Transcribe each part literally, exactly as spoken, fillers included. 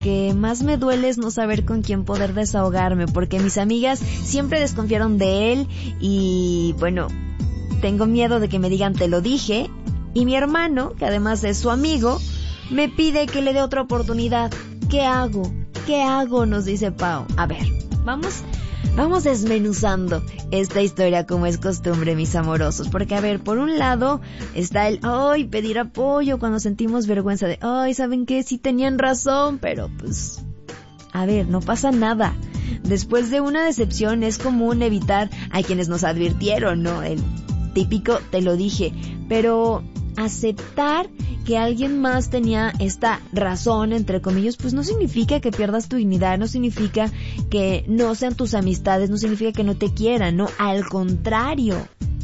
que más me duele es no saber con quién poder desahogarme, porque mis amigas siempre desconfiaron de él y bueno, tengo miedo de que me digan te lo dije, y mi hermano, que además es su amigo, me pide que le dé otra oportunidad. ¿Qué hago? ¿Qué hago? Nos dice Pau. A ver, vamos, vamos desmenuzando esta historia como es costumbre, mis amorosos. Porque, a ver, por un lado está el, ay, pedir apoyo cuando sentimos vergüenza de, ay, ¿saben qué? Sí tenían razón, pero pues, a ver, no pasa nada. Después de una decepción es común evitar a quienes nos advirtieron, ¿no? El típico, te lo dije, pero aceptar que alguien más tenía esta razón, entre comillas, pues no significa que pierdas tu dignidad, no significa que no sean tus amistades, no significa que no te quieran, no, al contrario.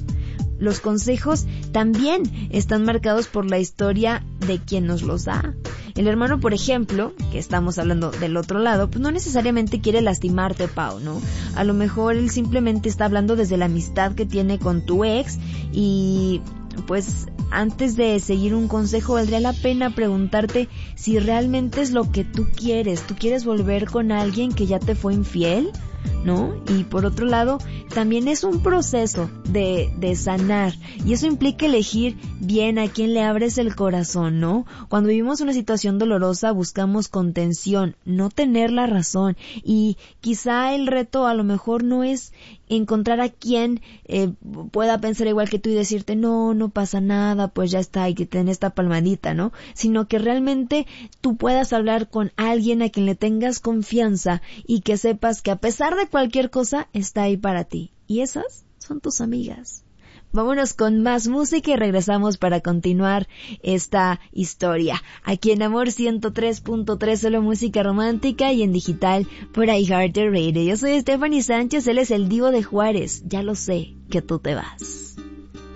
Los consejos también están marcados por la historia de quien nos los da. El hermano, por ejemplo, que estamos hablando del otro lado, pues no necesariamente quiere lastimarte, Pau, ¿no? A lo mejor él simplemente está hablando desde la amistad que tiene con tu ex y pues antes de seguir un consejo valdría la pena preguntarte si realmente es lo que tú quieres. ¿Tú quieres volver con alguien que ya te fue infiel? ¿No? Y por otro lado, también es un proceso de, de sanar, y eso implica elegir bien a quién le abres el corazón, ¿no? Cuando vivimos una situación dolorosa buscamos contención, no tener la razón, y quizá el reto a lo mejor no es encontrar a quien eh, pueda pensar igual que tú y decirte no, no pasa nada, pues ya está, hay que tener esta palmadita, ¿no? Sino que realmente tú puedas hablar con alguien a quien le tengas confianza y que sepas que a pesar de cualquier cosa está ahí para ti. Y esas son tus amigas. Vámonos con más música y regresamos para continuar esta historia. Aquí en Amor ciento tres punto tres, solo música romántica, y en digital por iHeartRadio. Yo soy Stephanie Sánchez, él es el Divo de Juárez. Ya lo sé que tú te vas.